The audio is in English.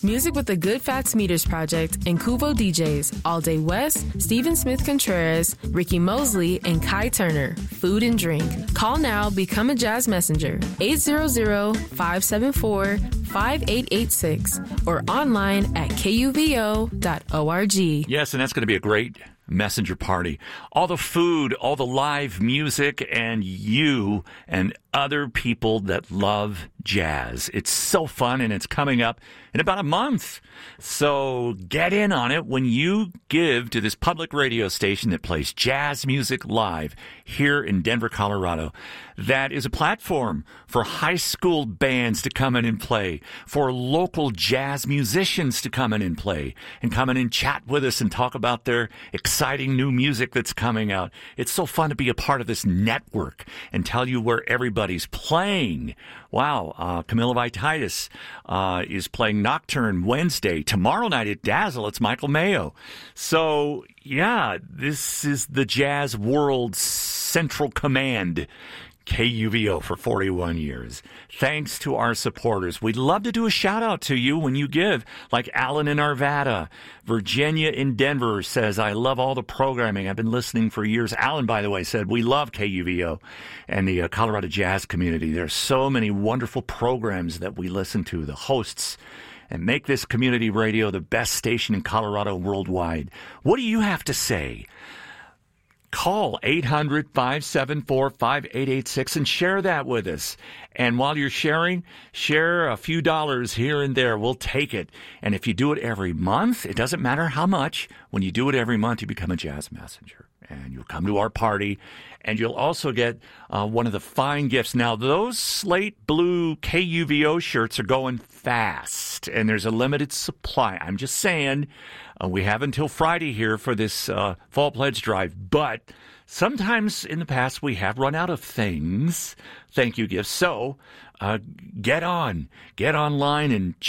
Music with the Good Fats Meters Project and Kuvo DJs, All Day West, Stephen Smith Contreras, Ricky Mosley, and Kai Turner. Food and drink. Call now, become a jazz messenger. 800-574-5886 or online at kuvo.org. Yes, and that's going to be a great messenger party. All the food, all the live music, and you and other people that love jazz. It's so fun, and it's coming up in about a month. So get in on it when you give to this public radio station that plays jazz music live here in Denver, Colorado. That is a platform for high school bands to come in and play, for local jazz musicians to come in and play, and come in and chat with us and talk about their exciting new music that's coming out. It's so fun to be a part of this network and tell you where everybody's playing. Wow, Camilla Vititis is playing Nocturne Wednesday. Tomorrow night at Dazzle, it's Michael Mayo. So, yeah, this is the Jazz World Central Command. KUVO for 41 years. Thanks to our supporters. We'd love to do a shout out to you when you give, like Alan in Arvada. Virginia in Denver says, I love all the programming. I've been listening for years. Alan, by the way, said, we love KUVO and the Colorado jazz community. There's so many wonderful programs that we listen to, the hosts, and make this community radio the best station in Colorado worldwide. What do you have to say? Call 800-574-5886 and share that with us. And while you're sharing, share a few dollars here and there. We'll take it. And if you do it every month, it doesn't matter how much. When you do it every month, you become a jazz messenger. And you'll come to our party. And you'll also get one of the fine gifts. Now, those slate blue KUVO shirts are going fast. And there's a limited supply. I'm just saying, we have until Friday here for this Fall Pledge Drive. But sometimes in the past, we have run out of things. Thank you gifts. So get online and